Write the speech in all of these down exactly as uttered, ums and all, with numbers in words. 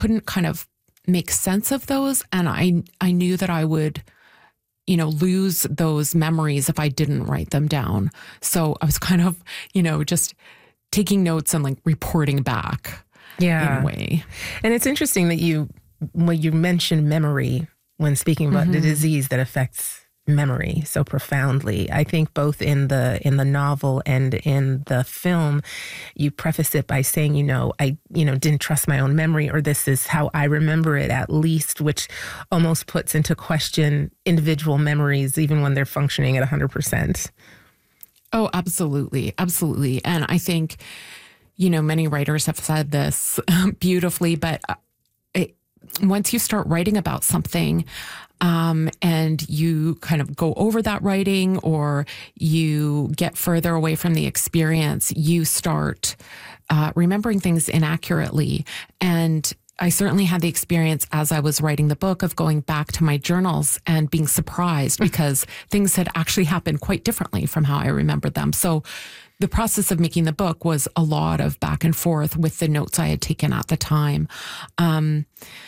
couldn't kind of make sense of those. And I, I knew that I would, you know, lose those memories if I didn't write them down. So I was kind of, you know, just taking notes and like reporting back yeah. in a way. And it's interesting that you, when you mentioned memory when speaking about mm-hmm. the disease that affects memory so profoundly. I think both in the in the novel and in the film, you preface it by saying, you know, I, you know, didn't trust my own memory, or this is how I remember it at least, which almost puts into question individual memories, even when they're functioning at one hundred percent. Oh, absolutely. Absolutely. And I think, you know, many writers have said this beautifully, but it, once you start writing about something, Um, and you kind of go over that writing, or you get further away from the experience, you start uh, remembering things inaccurately. And I certainly had the experience as I was writing the book of going back to my journals and being surprised because things had actually happened quite differently from how I remembered them. So the process of making the book was a lot of back and forth with the notes I had taken at the time. Um,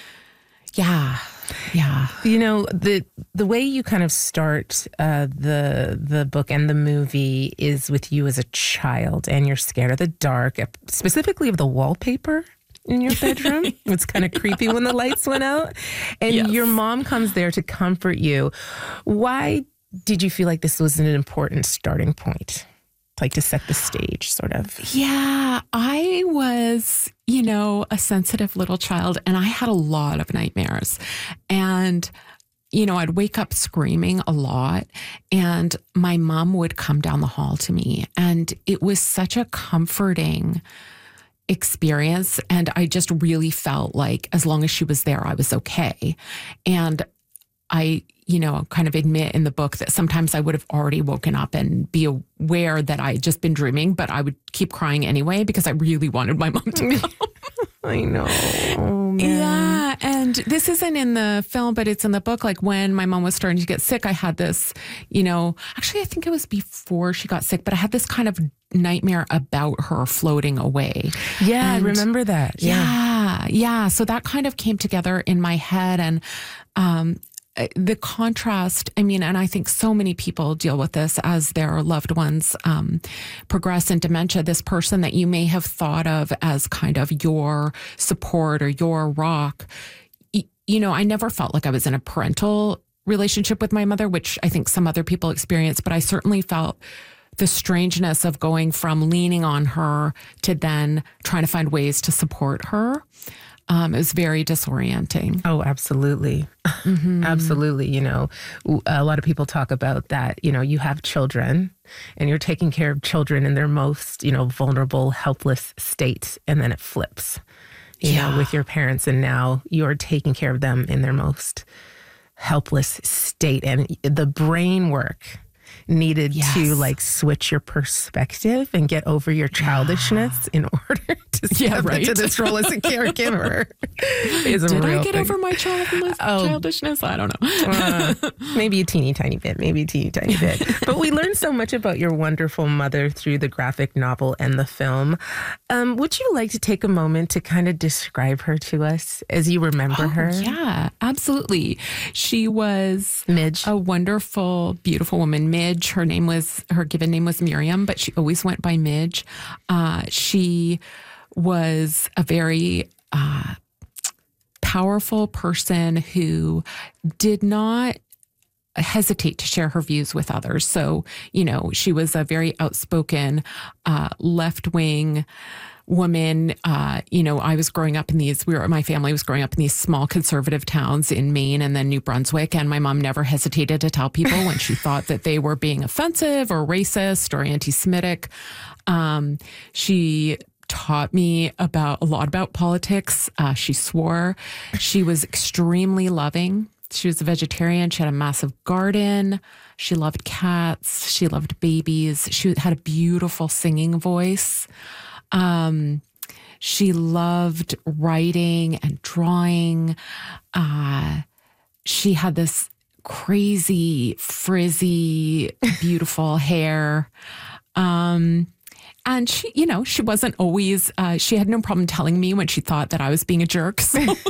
yeah. Yeah. You know, the the way you kind of start uh, the the book and the movie is with you as a child, and you're scared of the dark, specifically of the wallpaper in your bedroom. It's kind of creepy when the lights went out. And yes. your mom comes there to comfort you. Why did you feel like this was an important starting point? Like to set the stage, sort of. Yeah, I was, you know, a sensitive little child, and I had a lot of nightmares. And, you know, I'd wake up screaming a lot, and my mom would come down the hall to me. And it was such a comforting experience. And I just really felt like as long as she was there, I was okay. And I, you know, kind of admit in the book that sometimes I would have already woken up and be aware that I had just been dreaming, but I would keep crying anyway because I really wanted my mom to come. I know. Oh, man. Yeah. And this isn't in the film, but it's in the book. Like when my mom was starting to get sick, I had this, you know, actually, I think it was before she got sick, but I had this kind of nightmare about her floating away. Yeah, and I remember that. Yeah. yeah. Yeah. So that kind of came together in my head. And, um, the contrast, I mean, and I think so many people deal with this as their loved ones um, progress in dementia, this person that you may have thought of as kind of your support or your rock. Y- you know, I never felt like I was in a parental relationship with my mother, which I think some other people experience, but I certainly felt the strangeness of going from leaning on her to then trying to find ways to support her. Um, it was very disorienting. Oh, absolutely. Mm-hmm. Absolutely. You know, a lot of people talk about that, you know, you have children and you're taking care of children in their most, you know, vulnerable, helpless state. And then it flips, you yeah. know, with your parents. And now you're taking care of them in their most helpless state. And the brain work needed yes. to like switch your perspective and get over your childishness yeah. in order to step yeah, right. into this role as a caregiver. Is a Did real I get thing. over my childless, oh, childishness? I don't know. uh, maybe a teeny tiny bit, maybe a teeny tiny bit. But we learned so much about your wonderful mother through the graphic novel and the film. Um, would you like to take a moment to kind of describe her to us as you remember oh, her? Yeah, absolutely. She was Midge. a wonderful, beautiful woman. Midge. Her name was, her given name was Miriam, but she always went by Midge. Uh, she was a very uh, powerful person who did not hesitate to share her views with others. So, you know, she was a very outspoken, uh, left-wing woman. Uh, you know, I was growing up in these, we were, my family was growing up in these small conservative towns in Maine and then New Brunswick. And my mom never hesitated to tell people when she thought that they were being offensive or racist or anti-Semitic. Um, she taught me about a lot about politics. Uh, she swore. She was extremely loving. She was a vegetarian. She had a massive garden. She loved cats. She loved babies. She had a beautiful singing voice. Um, she loved writing and drawing. Uh, she had this crazy, frizzy, beautiful hair. Um, and she, you know, she wasn't always, uh, she had no problem telling me when she thought that I was being a jerk. So